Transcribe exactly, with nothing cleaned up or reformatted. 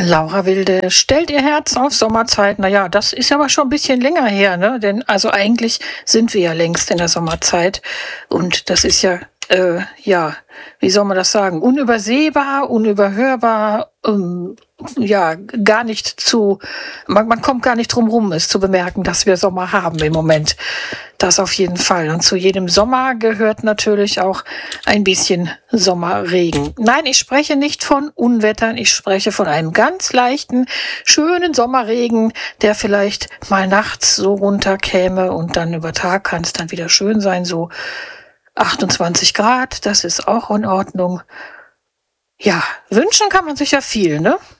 Laura Wilde stellt ihr Herz auf Sommerzeit. Naja, das ist aber schon ein bisschen länger her, ne? Denn also eigentlich sind wir ja längst in der Sommerzeit. Und das ist ja, äh, ja, wie soll man das sagen? Unübersehbar, unüberhörbar, ähm, ja, gar nicht zu, man, man kommt gar nicht drum rum, es zu bemerken, dass wir Sommer haben im Moment. Das auf jeden Fall. Und zu jedem Sommer gehört natürlich auch ein bisschen Sommerregen. Nein, ich spreche nicht von Unwettern, ich spreche von einem ganz leichten, schönen Sommerregen, der vielleicht mal nachts so runterkäme und dann über Tag kann es dann wieder schön sein, so achtundzwanzig Grad, das ist auch in Ordnung. Ja, wünschen kann man sich ja viel, ne?